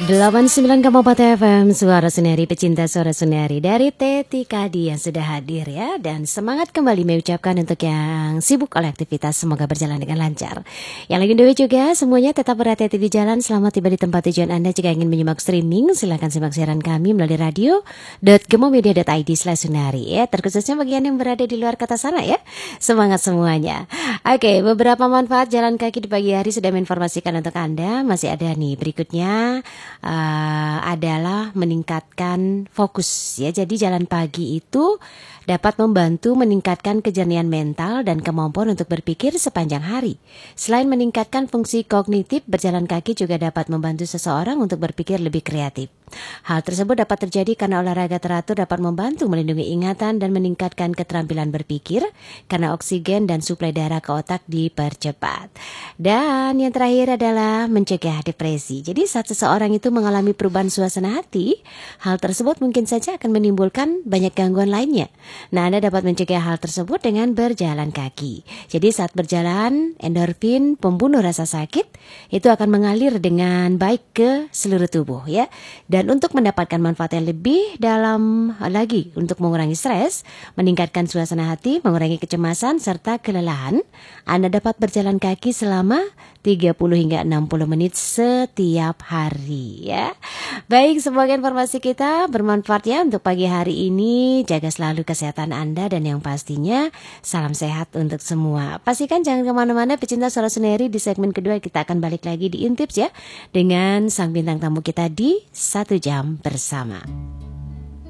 89,4 FM Suara Sunari, pecinta suara Sunari dari Teti Kadi yang sudah hadir ya. Dan semangat kembali mengucapkan untuk yang sibuk oleh aktivitas, semoga berjalan dengan lancar. Yang lagi dewe juga semuanya tetap berhati-hati di jalan. Selamat tiba di tempat tujuan Anda. Jika ingin menyimak streaming, silakan simak siaran kami melalui radio.gemomedia.id/sunari ya. Terkhususnya bagi yang berada di luar kota sana ya. Semangat semuanya. Oke, beberapa manfaat jalan kaki di pagi hari sudah menginformasikan untuk Anda. Masih ada nih berikutnya. Adalah meningkatkan fokus ya. Jadi jalan pagi itu dapat membantu meningkatkan kejernihan mental dan kemampuan untuk berpikir sepanjang hari. Selain meningkatkan fungsi kognitif, berjalan kaki juga dapat membantu seseorang untuk berpikir lebih kreatif. Hal tersebut dapat terjadi karena olahraga teratur dapat membantu melindungi ingatan dan meningkatkan keterampilan berpikir karena oksigen dan suplai darah ke otak dipercepat. Dan yang terakhir adalah mencegah depresi. Jadi saat seseorang itu mengalami perubahan suasana hati, hal tersebut mungkin saja akan menimbulkan banyak gangguan lainnya. Nah, Anda dapat mencegah hal tersebut dengan berjalan kaki. Jadi saat berjalan, endorfin, pembunuh rasa sakit, itu akan mengalir dengan baik ke seluruh tubuh ya. Dan untuk mendapatkan manfaat yang lebih dalam lagi untuk mengurangi stres, meningkatkan suasana hati, mengurangi kecemasan serta kelelahan, Anda dapat berjalan kaki selama 30 hingga 60 menit setiap hari ya. Baik, semoga informasi kita bermanfaat ya untuk pagi hari ini. Jaga selalu kesehatan Anda dan yang pastinya salam sehat untuk semua. Pastikan jangan kemana-mana pecinta suara Sunari. Di segmen kedua kita akan balik lagi di Intips ya, dengan sang bintang tamu kita di 1 jam bersama.